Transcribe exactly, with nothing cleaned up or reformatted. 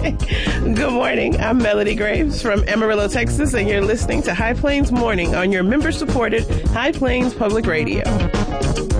Good morning. I'm Melody Graves from Amarillo, Texas, and you're listening to High Plains Morning on your member-supported High Plains Public Radio.